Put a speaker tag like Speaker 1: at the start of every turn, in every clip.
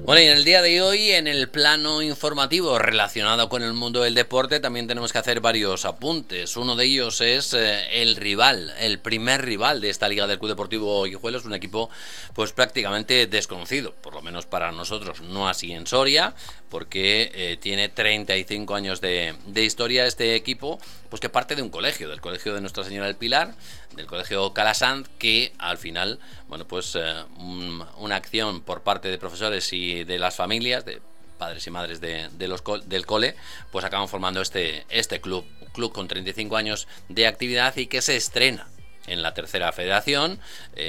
Speaker 1: Bueno, y en el día de hoy, en el plano informativo relacionado con el mundo del deporte, también tenemos que hacer varios apuntes. Uno de ellos es el rival, el primer rival de esta Liga del Club Deportivo Guijuelo. Es un equipo pues prácticamente desconocido, por lo menos para nosotros, no así en Soria, porque tiene 35 años de historia este equipo, pues que parte de un colegio, del colegio de Nuestra Señora del Pilar, del colegio Calasanz, que al final, bueno, pues una acción por parte de profesores y de las familias, de padres y madres del cole, pues acaban formando este club, un club con 35 años de actividad y que se estrena en la tercera federación.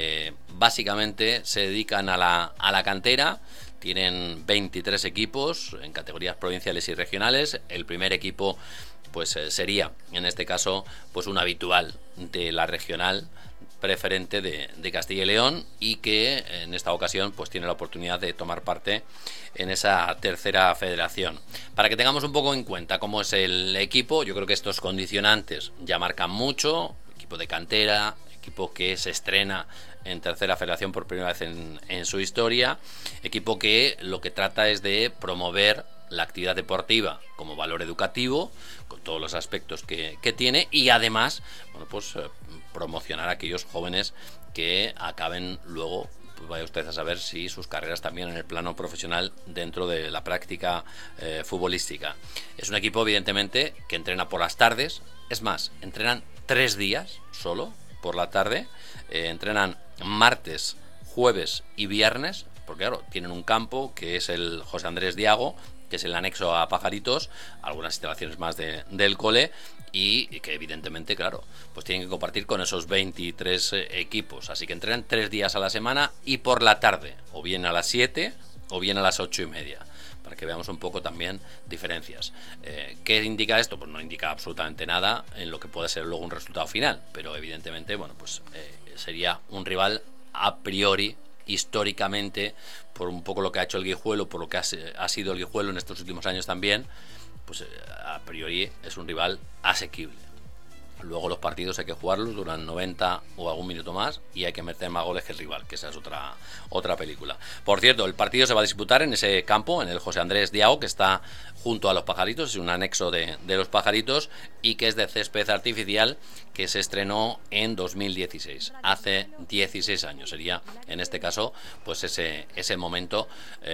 Speaker 1: Básicamente se dedican a la cantera. Tienen 23 equipos en categorías provinciales y regionales. El primer equipo pues sería, en este caso, pues un habitual de la regional preferente de Castilla y León, y que en esta ocasión pues tiene la oportunidad de tomar parte en esa tercera federación. Para que tengamos un poco en cuenta cómo es el equipo, yo creo que estos condicionantes ya marcan mucho. Equipo de cantera, equipo que se estrena en tercera federación por primera vez en su historia, equipo que lo que trata es de promover la actividad deportiva como valor educativo, con todos los aspectos que tiene, y además, bueno, pues promocionar a aquellos jóvenes que acaben luego, pues vaya usted a saber si sus carreras también en el plano profesional dentro de la práctica futbolística. Es un equipo, evidentemente, que entrena por las tardes. Es más, entrenan 3 días solo por la tarde. Entrenan martes, jueves y viernes, porque claro, tienen un campo que es el José Andrés Diago, que es el anexo a Pajaritos, algunas instalaciones más del cole, y que evidentemente, claro, pues tienen que compartir con esos 23 equipos. Así que entrenan 3 días a la semana y por la tarde, o bien a las 7 o bien a las 8:30, para que veamos un poco también diferencias. ¿Qué indica esto? Pues no indica absolutamente nada en lo que puede ser luego un resultado final, pero evidentemente, bueno, pues sería un rival a priori, históricamente, por un poco lo que ha hecho el Guijuelo, por lo que ha sido el Guijuelo en estos últimos años también, pues a priori es un rival asequible. Luego los partidos hay que jugarlos, duran 90 o algún minuto más, y hay que meter más goles que el rival, que esa es otra película. Por cierto, el partido se va a disputar en ese campo, en el José Andrés Diago, que está junto a los Pajaritos, es un anexo de los Pajaritos, y que es de césped artificial, que se estrenó en 2016, hace 16 años. Sería, en este caso, pues ese momento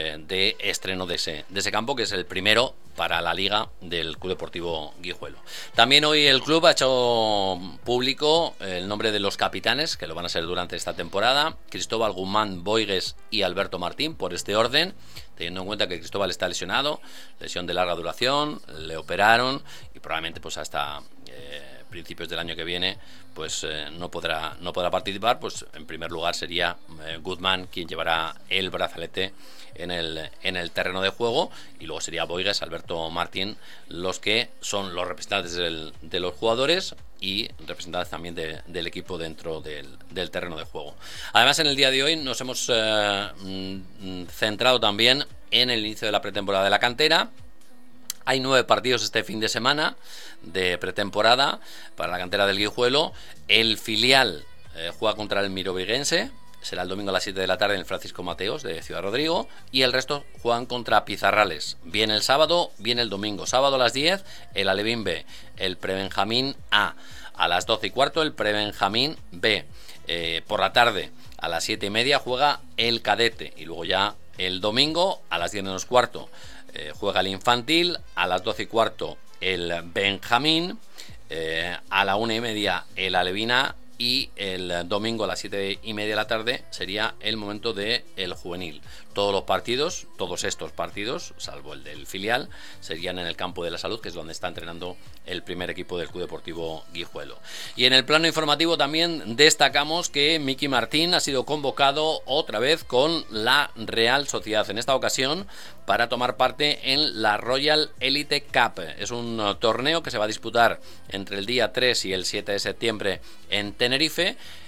Speaker 1: de estreno de ese campo, que es el primero para la Liga del Club Deportivo Guijuelo. También hoy el club ha hecho público el nombre de los capitanes, que lo van a ser durante esta temporada: Cristóbal Guzmán Boigues y Alberto Martín, por este orden, teniendo en cuenta que Cristóbal está lesionado, lesión de larga duración, le operaron y probablemente pues hasta principios del año que viene pues no podrá participar. Pues en primer lugar sería Guzmán quien llevará el brazalete en el terreno de juego, y luego sería Boigues, Alberto Martín, los que son los representantes de los jugadores y representantes también del equipo dentro del terreno de juego. Además, en el día de hoy nos hemos centrado también en el inicio de la pretemporada de la cantera. Hay 9 partidos este fin de semana de pretemporada para la cantera del Guijuelo. El filial juega contra el Miroviguense, será el domingo a las 7 de la tarde en el Francisco Mateos de Ciudad Rodrigo, y el resto juegan contra Pizarrales, bien el sábado, bien el domingo. Sábado a las 10 el Alevín B, el Prebenjamín A. A las 12:15 el Prebenjamín B. Por la tarde a las 7:30 juega el Cadete, y luego ya el domingo a las 10:15 juega el Infantil, a las 12:15 el Benjamín, a la 1:30 el Alevina, y el domingo a las 7:30 de la tarde sería el momento del juvenil. Todos estos partidos, salvo el del filial, serían en el campo de la Salud, que es donde está entrenando el primer equipo del Club Deportivo Guijuelo. Y en el plano informativo también destacamos que Miki Martín ha sido convocado otra vez con la Real Sociedad, en esta ocasión para tomar parte en la Royal Elite Cup. Es un torneo que se va a disputar entre el día 3 y el 7 de septiembre en Tenerife,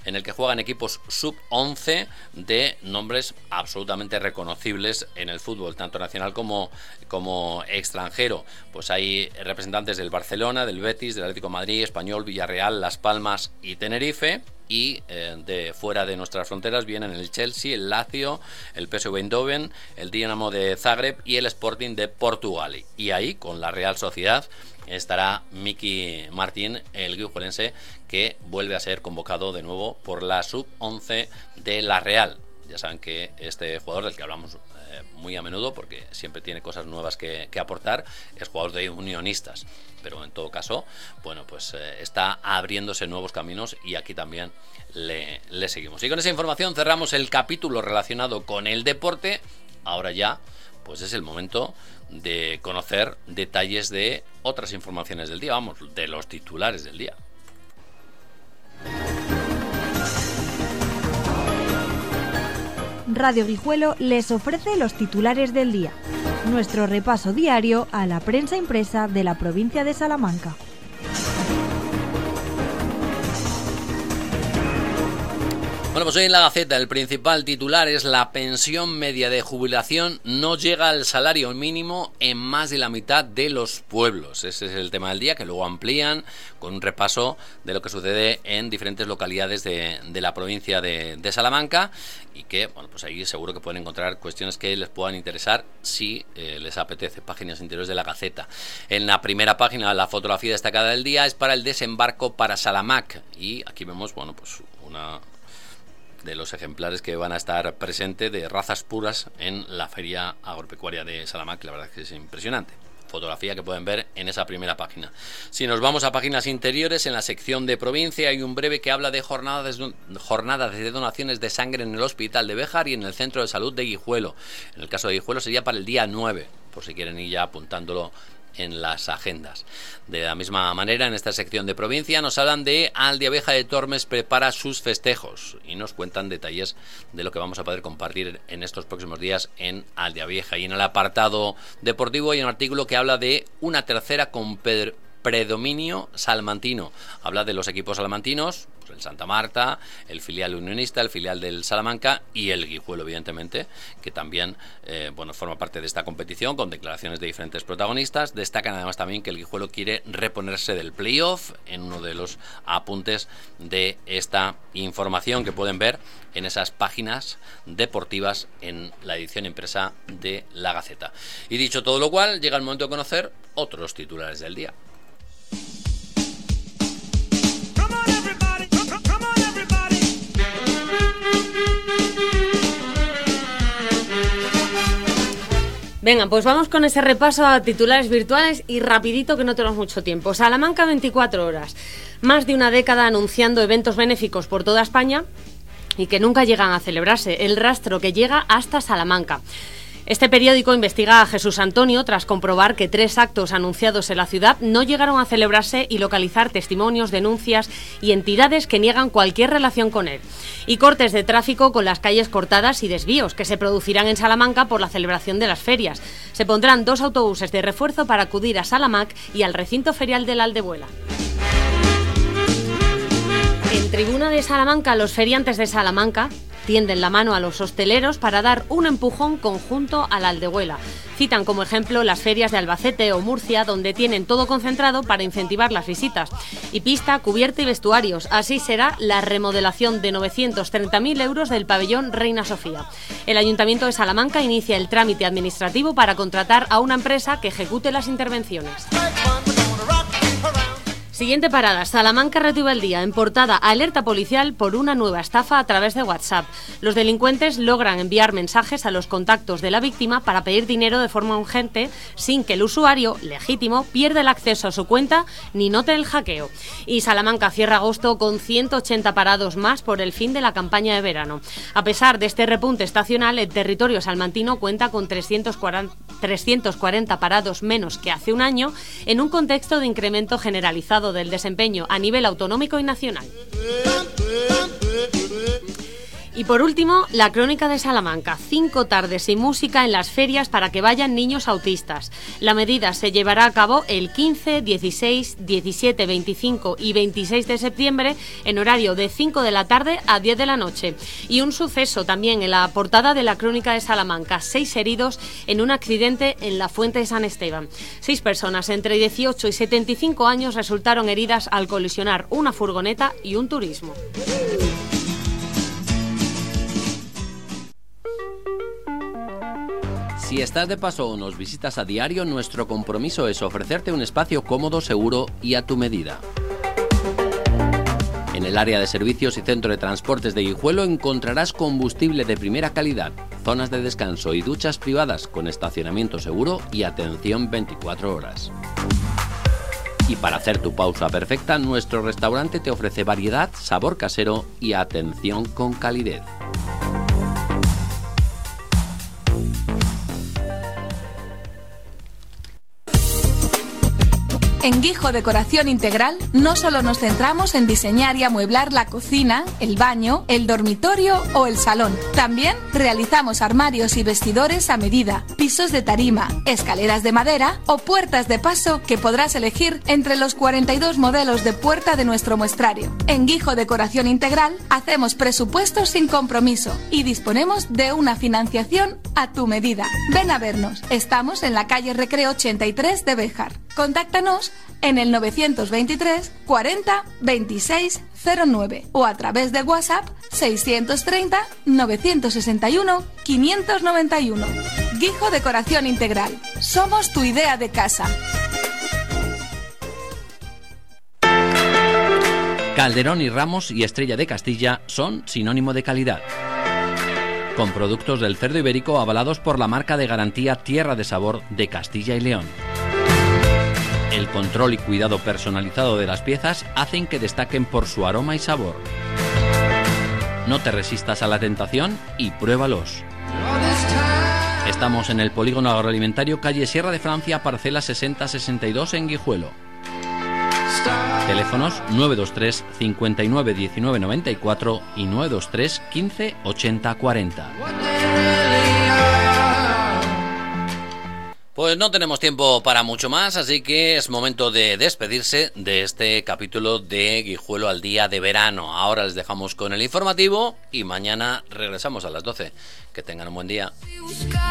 Speaker 1: en el que juegan equipos sub-11 de nombres absolutamente reconocibles en el fútbol, tanto nacional como extranjero. Pues hay representantes del Barcelona, del Betis, del Atlético de Madrid, Español, Villarreal, Las Palmas y Tenerife. Y de fuera de nuestras fronteras vienen el Chelsea, el Lazio, el PSV Eindhoven, el Dinamo de Zagreb y el Sporting de Portugal. Y ahí, con la Real Sociedad, estará Miki Martín, el guijuelense, que vuelve a ser convocado de nuevo por la sub-11 de la Real. Ya saben que este jugador, del que hablamos muy a menudo, porque siempre tiene cosas nuevas que aportar, es jugador de Unionistas. Pero en todo caso, bueno, pues está abriéndose nuevos caminos y aquí también le seguimos. Y con esa información cerramos el capítulo relacionado con el deporte. Ahora ya, pues es el momento de conocer detalles de otras informaciones del día, vamos, de los titulares del día.
Speaker 2: Radio Guijuelo les ofrece los titulares del día, nuestro repaso diario a la prensa impresa de la provincia de Salamanca.
Speaker 1: Bueno, pues hoy en la Gaceta el principal titular es: la pensión media de jubilación no llega al salario mínimo en más de la mitad de los pueblos. Ese es el tema del día, que luego amplían con un repaso de lo que sucede en diferentes localidades de la provincia de Salamanca, y que, bueno, pues ahí seguro que pueden encontrar cuestiones que les puedan interesar si les apetece. Páginas interiores de la Gaceta. En la primera página, la fotografía destacada del día es para el desembarco para Salamac, y aquí vemos, bueno, pues una de los ejemplares que van a estar presentes de razas puras en la Feria Agropecuaria de Salamac. La verdad es que es impresionante. Fotografía que pueden ver en esa primera página. Si nos vamos a páginas interiores, en la sección de provincia hay un breve que habla de jornadas de donaciones de sangre en el Hospital de Béjar y en el Centro de Salud de Guijuelo. En el caso de Guijuelo sería para el día 9, por si quieren ir ya apuntándolo en las agendas. De la misma manera, en esta sección de provincia nos hablan de Aldeabeja de Tormes prepara sus festejos y nos cuentan detalles de lo que vamos a poder compartir en estos próximos días en Aldeabeja. Y en el apartado deportivo hay un artículo que habla de una tercera con predominio salmantino. Habla de los equipos salmantinos, pues el Santa Marta, el filial unionista, el filial del Salamanca y el Guijuelo, evidentemente, que también forma parte de esta competición, con declaraciones de diferentes protagonistas. Destacan además también que el Guijuelo quiere reponerse del playoff, en uno de los apuntes de esta información que pueden ver en esas páginas deportivas en la edición impresa de la Gaceta. Y dicho todo lo cual, llega el momento de conocer otros titulares del día.
Speaker 3: Venga, pues vamos con ese repaso a titulares virtuales y rapidito, que no tenemos mucho tiempo. Salamanca 24 horas. Más de una década anunciando eventos benéficos por toda España y que nunca llegan a celebrarse. El rastro que llega hasta Salamanca. Este periódico investiga a Jesús Antonio tras comprobar que 3 actos anunciados en la ciudad no llegaron a celebrarse y localizar testimonios, denuncias y entidades que niegan cualquier relación con él. Y cortes de tráfico con las calles cortadas y desvíos que se producirán en Salamanca por la celebración de las ferias. Se pondrán 2 autobuses de refuerzo para acudir a Salamac y al recinto ferial de la Aldebuela. En Tribuna de Salamanca, los feriantes de Salamanca tienden la mano a los hosteleros para dar un empujón conjunto a la Aldebuela. Citan como ejemplo las ferias de Albacete o Murcia, donde tienen todo concentrado para incentivar las visitas. Y pista, cubierta y vestuarios. Así será la remodelación de 930.000 euros del pabellón Reina Sofía. El Ayuntamiento de Salamanca inicia el trámite administrativo para contratar a una empresa que ejecute las intervenciones. Siguiente parada, Salamanca retuvo el día. En portada, alerta policial por una nueva estafa a través de WhatsApp. Los delincuentes logran enviar mensajes a los contactos de la víctima para pedir dinero de forma urgente sin que el usuario, legítimo, pierda el acceso a su cuenta ni note el hackeo. Y Salamanca cierra agosto con 180 parados más por el fin de la campaña de verano. A pesar de este repunte estacional, el territorio salmantino cuenta con 340 parados menos que hace un año, en un contexto de incremento generalizado del desempeño a nivel autonómico y nacional. Y por último, la Crónica de Salamanca, 5 tardes y música en las ferias para que vayan niños autistas. La medida se llevará a cabo el 15, 16, 17, 25 y 26 de septiembre en horario de 5 de la tarde a 10 de la noche. Y un suceso también en la portada de la Crónica de Salamanca, 6 heridos en un accidente en la Fuente de San Esteban. 6 personas entre 18 y 75 años resultaron heridas al colisionar una furgoneta y un turismo.
Speaker 1: Si estás de paso o nos visitas a diario, nuestro compromiso es ofrecerte un espacio cómodo, seguro y a tu medida. En el área de servicios y centro de transportes de Guijuelo encontrarás combustible de primera calidad, zonas de descanso y duchas privadas con estacionamiento seguro y atención 24 horas. Y para hacer tu pausa perfecta, nuestro restaurante te ofrece variedad, sabor casero y atención con calidez.
Speaker 4: En Guijo Decoración Integral no solo nos centramos en diseñar y amueblar la cocina, el baño, el dormitorio o el salón. También realizamos armarios y vestidores a medida, pisos de tarima, escaleras de madera o puertas de paso que podrás elegir entre los 42 modelos de puerta de nuestro muestrario. En Guijo Decoración Integral hacemos presupuestos sin compromiso y disponemos de una financiación a tu medida. Ven a vernos. Estamos en la calle Recreo 83 de Béjar. Contáctanos en el 923 40 26 09 o a través de WhatsApp 630 961 591. Guijo Decoración Integral. Somos tu idea de casa.
Speaker 1: Calderón y Ramos y Estrella de Castilla son sinónimo de calidad. Con productos del cerdo ibérico avalados por la marca de garantía Tierra de Sabor de Castilla y León. El control y cuidado personalizado de las piezas hacen que destaquen por su aroma y sabor. No te resistas a la tentación y pruébalos. Estamos en el Polígono Agroalimentario, calle Sierra de Francia, parcela 6062 en Guijuelo. Teléfonos 923 59 19 94 y 923 15 80 40. Pues no tenemos tiempo para mucho más, así que es momento de despedirse de este capítulo de Guijuelo al día de verano. Ahora les dejamos con el informativo y mañana regresamos a las 12. Que tengan un buen día.